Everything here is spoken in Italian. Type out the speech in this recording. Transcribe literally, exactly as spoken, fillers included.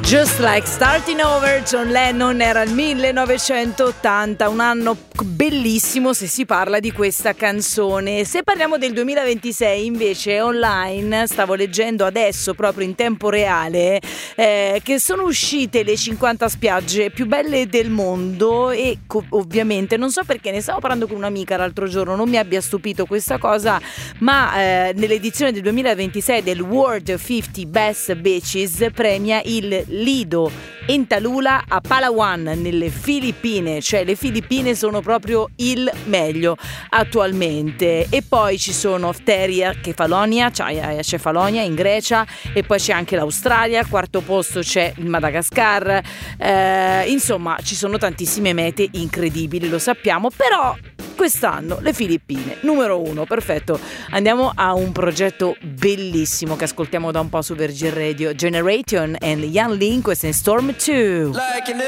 Just Like Starting Over, John Lennon, era il millenovecentottanta, un anno bellissimo se si parla di questa canzone. Se parliamo del duemilaventisei invece, online stavo leggendo adesso proprio in tempo reale eh, che sono uscite le cinquanta spiagge più belle del mondo e co- ovviamente non so perché ne stavo parlando con un'amica l'altro giorno, non mi abbia stupito questa cosa, ma eh, nell'edizione del duemilaventisei del World cinquanta Best Beaches premia il Lido in Talula a Palawan nelle Filippine, cioè le Filippine sono proprio il meglio attualmente. E poi ci sono Fteria, Kefalonia, c'è Cefalonia in Grecia, e poi c'è anche l'Australia, al quarto posto c'è il Madagascar, eh, insomma ci sono tantissime mete incredibili, lo sappiamo, però quest'anno le Filippine numero uno. Perfetto, andiamo a un progetto bellissimo che ascoltiamo da un po' su Virgin Radio, Generation and Yan Lin, questo è Storm due.